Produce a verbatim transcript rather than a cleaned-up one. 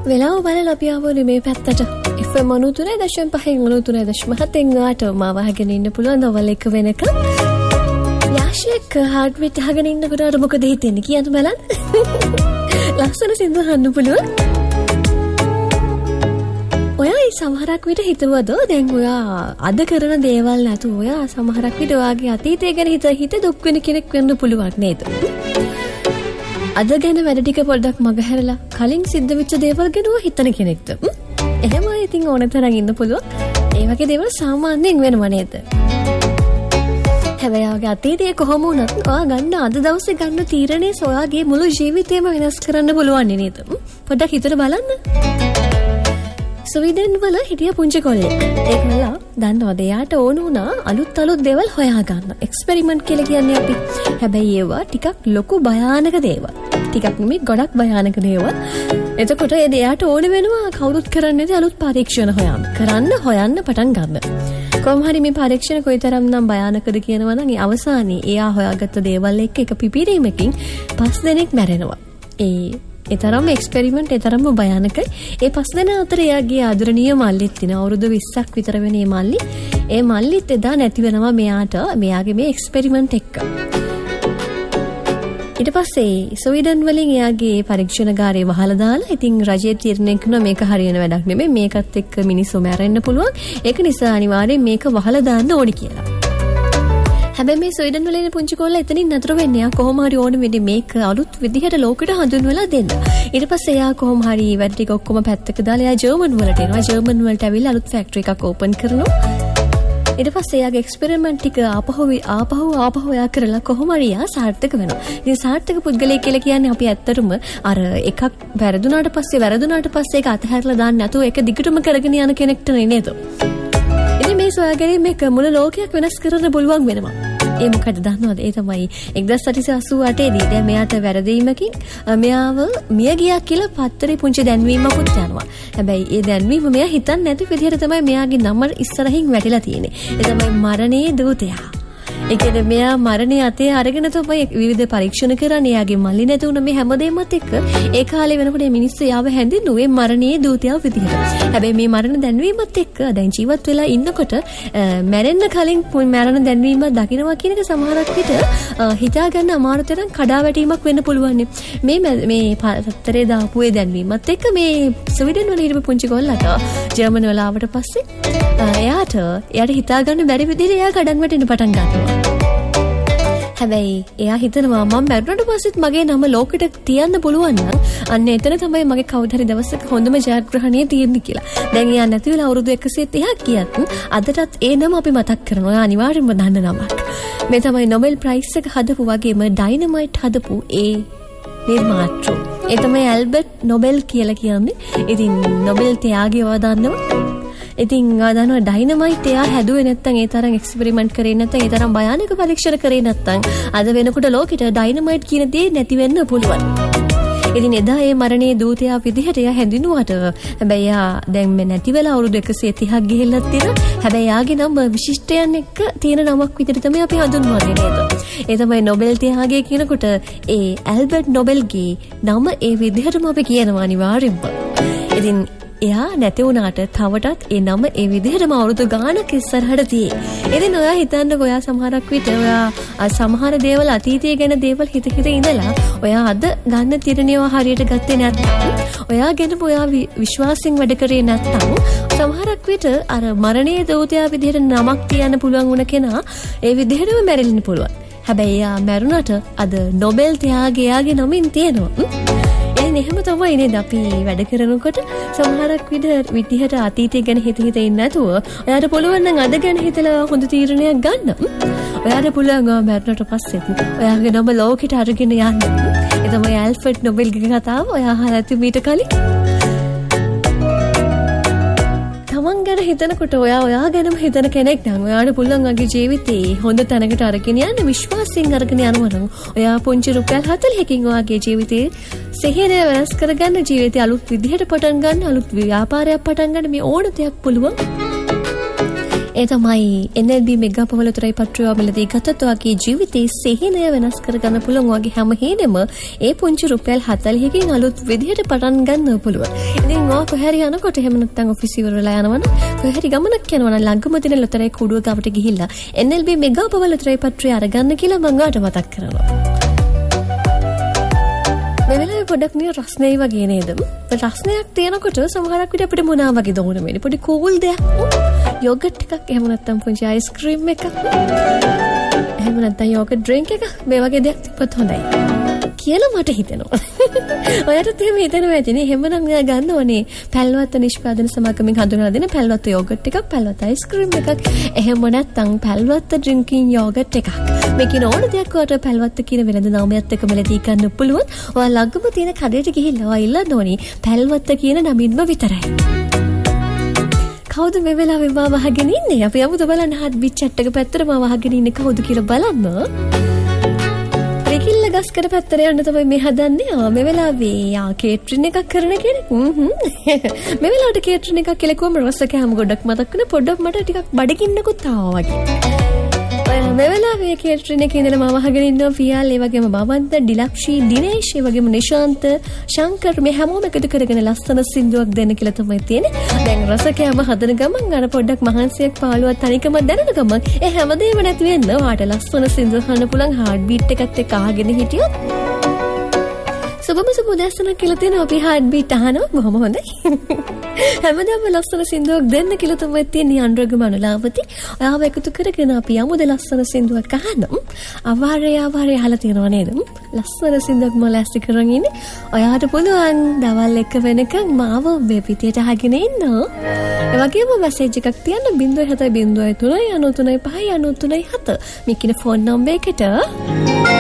වෙලාව බලලා අපි ආවනේ මේ පැත්තට. F M ninety-three point five ninety-three point seven ආට මාව අහගෙන ඉන්න පුළුවන් දවල් එක වෙනකම්. යාෂෙක් හાર્ට් බීට් අහගෙන ඉන්නකොට අර මොකද හිතෙන්නේ කියන්න බලන්න. ලස්සන සින්දු අහන්න පුළුවන්. ඔයා ඒ සමහරක් විට හිතුවද දැන් ඔයා අද කරන දේවල් නැතුව ඔයා සමහරක් විට ඔයාගේ අතීතය ගැන හිත හිත දුක් වෙන කෙනෙක් වෙන්න පුළුවන් නේද? අද ගැන වැඩ ටික පොඩ්ඩක් මගහැරලා කලින් සිද්ධ වෙච්ච දේවල් ගැන හිතන කෙනෙක්ද? එහෙම ඉතින් ඕන තරම් ඉන්න පුළුවන්. ඒ වගේ දේවල් සාමාන්‍යයෙන් වෙනව නේද? හැබැයි ඔයාගේ අතීතයේ කොහොම වුණත් ඔයා ගන්න අද දවසේ ගන්න තීරණේ ඔයාගේ මුළු ජීවිතේම වෙනස් කරන්න පුළුවන් නේද? පොඩ්ඩක් හිතලා බලන්න. ස්වීඩන් වල හිටිය පුංචි කොල්ලෙක්. ඒකලා දන්නවද එයාට ඕන වුණා අලුත් අලුත් දේවල් හොයාගන්න. එක්ස්පෙරිමන්ට් කියලා කියන්නේ අපි. හැබැයි ඒවා ටිකක් ලොකු භයානක දේවල්. ටිකක් නෙමෙයි ගොඩක් භයානක දේවල්. එතකොට ඒ එයාට ඕන වෙනවා කවුරුත් කරන්නේ නැති අලුත් පරීක්ෂණ හොයන්න. කරන්න හොයන්න පටන් ගන්න. කොහොම හරි මේ පරීක්ෂණ කොයිතරම් නම් භයානකද කියනවා නම් ඒ අවසානයේ එයා හොයාගත්ත දේවල් එක්ක එක පිපිරීමකින් පස් දෙනෙක් මැරෙනවා. ඒ ඒ තරම් එක්ස්පෙරිමන්ට් ඒ තරම්ම භයානකයි. ඒ පස් දෙනා අතර එයාගේ ආදරණීය මල්ලිත් තින අවුරුදු විස්සක් විතර වෙන මේ මල්ලි. ඒ මල්ලිත් එදා නැති වෙනවා මෙයාට මෙයාගේ මේ එක්ස්පෙරිමන්ට් එක්ක. ඊට පස්සේ ස්වීඩන් වලින් එයාගේ පරීක්ෂණගාරේ වහලා දාලා ඉතින් රජයේ තීරණය කරනවා මේක හරියන වැඩක් නෙමෙයි මේකත් එක්ක මිනිස්සු මැරෙන්න පුළුවන්. ඒක නිසා අනිවාර්යෙන් මේක වහලා දාන්න ඕනි කියලා. හැබැයි මේ ස්වීඩන් වල ඉන්න පුංචි කොල්ලා එතනින් නතර වෙන්නේ. යා කොහොම හරි ඕන වෙන්නේ මේක අලුත් විදිහට ලෝකෙට හඳුන්වලා දෙන්න. ඊට පස්සේ යා කොහොම හරි වැඩ ටික ඔක්කොම පැත්තක දාලා යා ජර්මන් වලට එනවා. ජර්මන් වලට ඇවිල්ලා අලුත් ෆැක්ටරි එකක් ඕපන් කරනවා. ඊට පස්සේ යාගේ එක්ස්පෙරිමන්ට් ටික ආපහු ආපහු ආපහු යා කරලා කොහොම හරි යා සාර්ථක වෙනවා. ඉතින් සාර්ථක පුද්ගලයෙක් කියලා කියන්නේ අපි ඇත්තටම අර එකක් වැරදුනාට පස්සේ වැරදුනාට පස්සේ ඒක අතහැරලා දාන්න නැතුව ඒක දිගටම කරගෙන යන කෙනෙක්ට නේද? ඉතින් මේ සොයාගැනීම එක මුළු ලෝකයක් වෙනස් කරන්න පුළුවන් වෙනවා. ඒ මොකද දන්නවද? ඒ තමයි එක්දාස් අටසිය අසූඅට දී දැන් මෙයාට වැරදීමකින් මෙයාව මිය ගියා කියලා පත්තරේ පුංචි දැන්වීමකුත් යනවා. හැබැයි ඒ දැන්වීම මෙයා හිතන්නේ නැති විදිහට තමයි මෙයාගේ නම ඉස්සරහින් වැටිලා තියෙන්නේ. ඒ තමයි මරණයේ දූතයා. ඒ කියන්නේ මෙයා මරණය අතේ අරගෙන තමයි විවිධ පරීක්ෂණ කරන්නේ. එයාගේ මල්ලි නැති වුණ මේ හැමදේමත් එක්ක ඒ කාලේ වෙනකොට මේ මිනිස්සු යාව හැඳින්නුවේ මරණයේ දූතයා විදිහට. හැබැයි මේ මරණ දැන්වීමත් එක්ක දැන් ජීවත් වෙලා ඉන්නකොට මැරෙන්න කලින් මරණ දැන්වීම දකින්නවා කියන එක සමහරක් විට හිතා ගන්න අමාරු තරම් කඩාවැටීමක් වෙන්න පුළුවන්. මේ මේ පත්තරේ දාපු ඒ දැන්වීමත් එක්ක මේ ස්වීඩන් වල හිටපු පුංචි කොල්ලට ජර්මන් වල ආවට පස්සේ එයාට එයාට හිතා ගන්න බැරි විදිහට එයා කඩන් වැටෙන්න පටන් ගන්නවා. හැබැයි එයා හිතනවා මම මැරුණට පස්සෙත් මගේ නම ලෝකෙට තියන්න පුළුවන් නම් අන්න එතන තමයි මගේ කවුද හරි දවසක හොඳම ජයග්‍රහණය තියෙන්නේ කියලා. දැන් එයා නැති වෙලා අවුරුදු එකසිය තිහක් ගියත් අදටත් ඒ නම අපි මතක් කරනවා. එයා අනිවාර්යෙන්ම දන්න නමක්. මේ තමයි නොබෙල් ප්‍රයිස් එක හදපු වගේම ඩයිනමයිට් හදපු ඒ නිර්මාතෘ. ඒ තමයි ඇල්බර්ට් නොබෙල් කියලා කියන්නේ. ඉතින් නොබෙල් තියාගේ ඒවා දන්නවා. ඉතින් ආදනෝ ඩයිනමයිට් එයා හැදුවේ නැත්නම් ඒ තරම් එක්ස්පෙරිමන්ට් කරේ නැත්නම් ඒ තරම් භයානක පරීක්ෂණ කරේ නැත්නම් අද වෙනකොට ලෝකෙට ඩයිනමයිට් කියන දේ නැති වෙන්න පුළුවන්. ඉතින් එදා ඒ මරණයේ දූතයා විදිහට එයා හැඳිනුවට හැබැයි එයා දැන් මේ නැති වෙලා අවුරුදු එකසිය තිහක් ගිහිල්ලත් තියෙනවා. හැබැයි යාගේ නම විශිෂ්ටයන් එක්ක තියෙන නමක් විදිහට තමයි අපි හඳුන්වන්නේ නේද? ඒ තමයි නොබෙල් තියාගේ කියනකොට ඒ ඇල්බර්ට් නොබෙල්ගේ නම ඒ විදිහටම අපි කියනවා අනිවාර්යෙන්ම. ඉතින් එයා නැති වුණාට තවටත් ඒ නම ඒ විදිහටම අවුරුදු ගානක් ඉස්සරහට තියෙයි. ඉතින් ඔයා හිතන්නකෝ ඔයා සමහරක් විට ඔයා සමහර දේවල් අතීතය ගැන දේවල් හිත හිත ඉඳලා ඔයා අද ගන්න තීරණේව හරියට ගත්තේ නැත්නම් ඔයා ගැන ඔයා විශ්වාසයෙන් වැඩ කරේ නැත්නම් සමහරක් විට අර මරණයේ දූතයා විදිහට නමක් තියන්න පුළුවන් වුණ කෙනා ඒ විදිහටම මැරෙන්න පුළුවන්. හැබැයි එයා මැරුණට අද නොබෙල් තියාගේ යාගේ නමින් තියෙනවා. එහෙම තමයි නේද අපි වැඩ කරනකොට සමහරක් විදිහට අතීතය ගැන හිත හිත ඉන්නේ නැතුව ඔයාට පුළුවන් නම් අද ගැන හිතලා හොඳ තීරණයක් ගන්න. ඔයාට පුළුවන් මැරුණට පස්සෙත් ඔයාගේ නම ලෝකෙට අරගෙන යන්න. ඒ තමයි ඇල්ෆර්ඩ් නොබෙල්ගේ කතාව. ඔයා අහලා ඇති මීට කලින්. තමන් ගැන හිතනකොට ඔයා ඔයා ගැනම හිතන කෙනෙක් නම් ඔයාට පුළුවන් වගේ ජීවිතේ හොඳ තැනකට අරගෙන යන්න විශ්වාසයෙන් අරගෙන යනවා නම් ඔයා පුංචි රුපියල් හතළිහකින් ඔයාගේ ජීවිතේ සිහිනය වෙනස් කරගන්න ජීවිතේ අලුත් විදිහට පටන් ගන්න අලුත් ව්‍යාපාරයක් පටන් ගන්න මේ ඕන දෙයක් පුළුවන්. ඒ තමයි N L B මෙගා පවලතරයි පත්‍රය මිලදී ගතත් ඔයාගේ ජීවිතේ සිහිනය වෙනස් කරගන්න පුළුවන්. ඔයාගේ හැම හේනෙම ඒ පුංචි රුපියල් හතළිහකින් අලුත් විදිහට පටන් ගන්න පුළුවන්. ඉතින් ඔයා කොහරි යනකොට එහෙම නැත්නම් ඔෆිස් ඉවර වෙලා යනවනම් කොහරි ගමනක් යනවා නම් ළඟම තියෙන ලොතරැයි කුඩුව ගාවට ගිහිල්ලා N L B මෙගා පවලතරයි පත්‍රය අරගන්න කියලා මම ඔයාට මතක් කරනවා. මේ වෙලාවේ පොඩක් නිය රස්නේ වගේ නේද? රස්නයක් තියනකොට සමහරක් විට අපිට මොනවා වගේ දෝන වෙන්නේ? පොඩි කූල් දෙයක්. යෝගට් එකක් එහෙම නැත්නම් පුංචි අයිස්ක්‍රීම් එකක්. එහෙම නැත්නම් යෝගට් ඩ්‍රින්ක් එකක්. මේ වගේ දෙයක් තිබ්බත් හොඳයි කියලා මට හිතෙනවා. ඔයාලට එහෙම හිතෙනවා ඇතිනේ. එහෙමනම් ඔයා ගන්න ඕනේ පැල්වත්ත නිෂ්පාදන සමාගමෙන් හඳුන්වලා දෙන පැල්වත්ත යෝගට් එකක්, පැල්වත්ත අයිස්ක්‍රීම් එකක්. එහෙම නැත්නම් පැල්වත්ත ඩ්‍රින්කින් යෝගට් එකක්. මේකේ ඕන දෙයක් ඔයාලට පැල්වත්ත කියන වෙළඳ නාමයත් එක්ක මෙලදී ගන්න පුළුවන්. ඔයා ළඟම තියෙන කඩේට ගිහිල්ලා ඔයා ඉල්ලන්න ඕනේ පැල්වත්ත කියන නමින්ම විතරයි. කවුද මේ වෙලාවේ මාව අහගෙන ඉන්නේ? අපි යමුද බලන්න හත් බිට් chat එක පැත්තට මාව අහගෙන ඉන්නේ කවුද කියලා බලන්න. රෙකිල්ල ගස්කර පැත්තට යන්න තමයි මේ හදන්නේ. ආ මේ වෙලාවේ යා කේටරින් එකක් කරන කෙනෙක්. හ්ම් මේ වෙලාවට කේටරින් එකක් කියලා කොහොම රස කෑම ගොඩක් මතක් වෙන පොඩ්ඩක් මට ටිකක් බඩගින්නකුත් ආවා වගේ. මේ වෙලාවේ කේටරින් එකේ ඉඳලා මම අහගෙන ඉන්නවා පියාල්, ඒ වගේම බවන්ත, ඩිලක්ෂී, දිනේෂ්, ඒ වගේම නිශාන්ත, ශංකර් මේ හැමෝම එකතු කරගෙන ලස්සන සින්දුවක් දෙන්න කියලා තමයි තියෙන්නේ. දැන් රස කෑම හදන ගමන් අර පොඩ්ඩක් මහන්සියක් පාළුවක් තනිකම දැනෙන ගමන් ඒ හැමදේම නැති වෙන්න වාට ලස්සන සින්දුවක් අහන්න පුළුවන්. හાર્ට් බීට් එකත් එක්ක අහගෙන හිටියොත් සුබම සුබ දැස්සන කියලා තියෙනවා. අපි හાર્ට් බීට් අහනවා. බොහොම හොඳයි. හැමදාම ලස්සන සින්දුවක් දෙන්න කියලා තමයි තියෙන්නේ. අනුරාගම අනුලාවති ඔයාව එකතු කරගෙන අපි යමුද ලස්සන සින්දුවක් අහන්න. අවාරේ අවාරේ අහලා තියෙනව නේද? ලස්සන සින්දුවක් මම ලෑස්ති කරන් ඉන්නේ. ඔයාට පුළුවන් දවල් එක වෙනකන් මාව මේ පිටියට අහගෙන ඉන්න. ඒ වගේම මැසේජ් එකක් තියන්න zero seven zero three nine nine three nine five nine three seven මේ කියන ෆෝන් නම්බර් එකට.